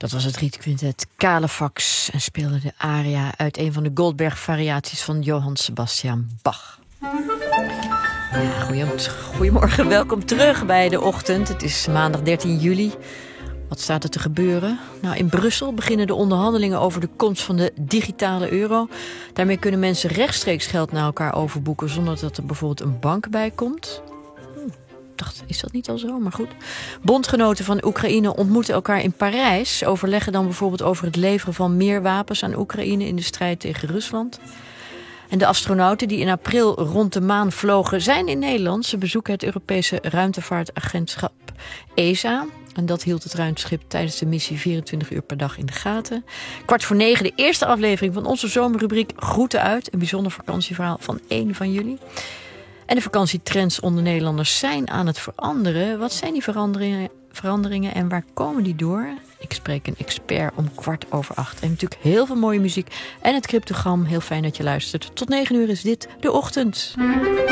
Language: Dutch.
Dat was het Rietquintet Calefax en speelde de aria uit een van de Goldberg-variaties van Johann Sebastian Bach. Ja, goedemorgen, welkom terug bij De Ochtend. Het is maandag 13 juli. Wat staat er te gebeuren? Nou, in Brussel beginnen de onderhandelingen over de komst van de digitale euro. Daarmee kunnen mensen rechtstreeks geld naar elkaar overboeken zonder dat er bijvoorbeeld een bank bij komt. Dacht, is dat niet al zo? Maar goed. Bondgenoten van Oekraïne ontmoeten elkaar in Parijs. Overleggen dan bijvoorbeeld over het leveren van meer wapens aan Oekraïne in de strijd tegen Rusland. En de astronauten die in april rond de maan vlogen zijn in Nederland. Ze bezoeken het Europese ruimtevaartagentschap ESA. En dat hield het ruimteschip tijdens de missie 24 uur per dag in de gaten. 8:45 de eerste aflevering van onze zomerrubriek Groeten uit. Een bijzonder vakantieverhaal van 1 van jullie. En de vakantietrends onder Nederlanders zijn aan het veranderen. Wat zijn die veranderingen en waar komen die door? Ik spreek een expert om 7:15. En natuurlijk heel veel mooie muziek en het cryptogram. Heel fijn dat je luistert. Tot 9 uur is dit De Ochtend.